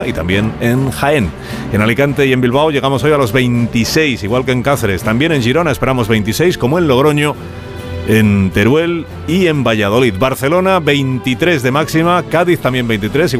y también en Jaén. En Alicante y en Bilbao llegamos hoy a los 26, igual que en Cáceres. También en Girona esperamos 26, como en Logroño, en Teruel y en Valladolid. Barcelona 23 de máxima, Cádiz también 23.